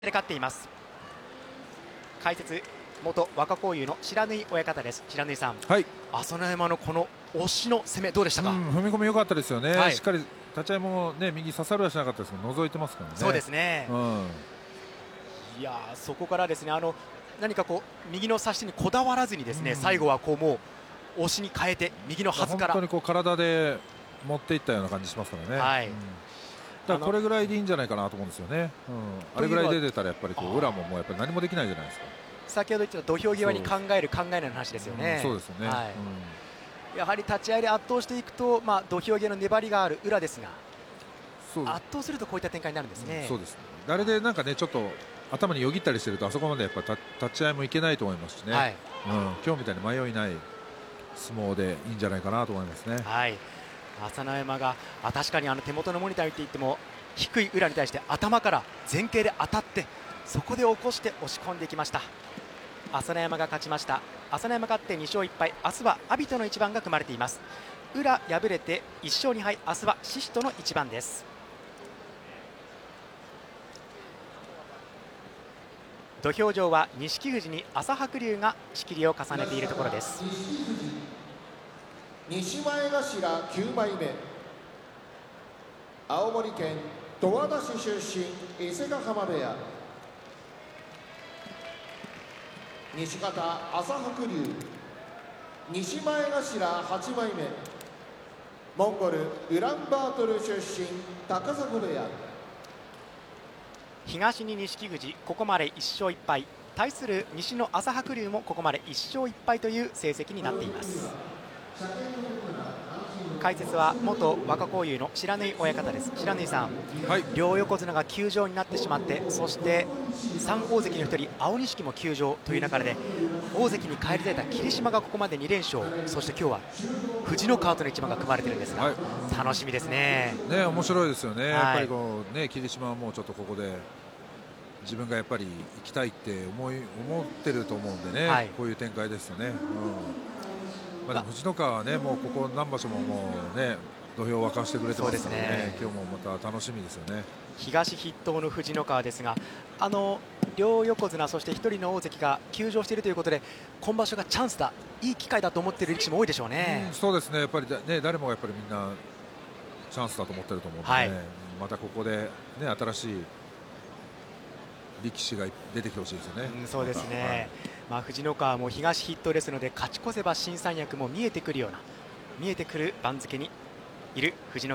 で勝っています。解説元若光雄の白縫親方です。白縫さん、 はい、 朝乃山のこの押しの攻めどうでしたか？ 踏み込み良かったですよね、 はい、 しっかり立ち合いも、ね、右刺さるはしなかったですけど覗いてますからね。 そうですね、 いやそこからですね何かこう右の差しにこだわらずにですね、最後はこうもう押しに変えて右のはずから本当にこう体で持っていったような感じしますからね。 はい、 だからこれぐらいでいいんじゃないかなと思うんですよね。あれぐらいで出たらやっぱりこう裏ももうやっぱり何もできないじゃないですか。 先ほど言ってた土俵際に考える考えないの話ですよね。 そうですよね、 やはり立ち合いで圧倒していくと、土俵際の粘りがある裏ですが、圧倒するとこういった展開になるんですね。 そうです。あれでなんかねちょっと頭によぎったりしてるとあそこまでやっぱ立ち合いもいけないと思いますしね、今日みたいに迷いない相撲でいいんじゃないかなと思いますね。 朝乃山が確かに手元のモニター見ていっても低い裏に対して頭から前傾で当たってそこで起こして押し込んでいきました。朝乃山が勝ちました。朝乃山勝って2勝1敗、明日は阿炎との一番が組まれています。宇良敗れて1勝2敗、明日は獅子との一番です。土俵上は錦富士に朝白龍が仕切りを重ねているところです。 西前頭9枚目、青森県十和田市出身、伊勢ヶ濱部屋。西方朝白龍、西前頭8枚目、モンゴルウランバートル出身、高砂部屋。 東に錦富士、ここまで1勝1敗、対する西の朝白龍もここまで1勝1敗という成績になっています。解説は元若光雄の白縫親方です。白縫さん、両横綱が休場になってしまって、そして3大関の1人青錦も休場という中で大関に返り咲いた霧島がここまで2連勝、そして今日は藤ノ川との一番が組まれているんですが、楽しみですね。 面白いですよね、やっぱりこう、霧島はもうちょっとここで自分がやっぱり行きたいって思ってると思うんでね、こういう展開ですよね。でも藤ノ川はねもうここ何場所ももうね土俵を沸かしてくれてますからね、今日もまた楽しみですよね。 東筆頭の藤ノ川ですが、両横綱そして1人の大関が休場しているということで今場所がチャンスだ、いい機会だと思っている力士も多いでしょうね。 そうですね、やっぱりね誰もやっぱりみんなチャンスだと思ってると思うので、またここでね新しい力士が出てきてほしいですよね。 そうですね、藤ノ川も東筆頭ですので勝ち越せば新三役も見えてくるような見えてくる番付にいる藤ノ川。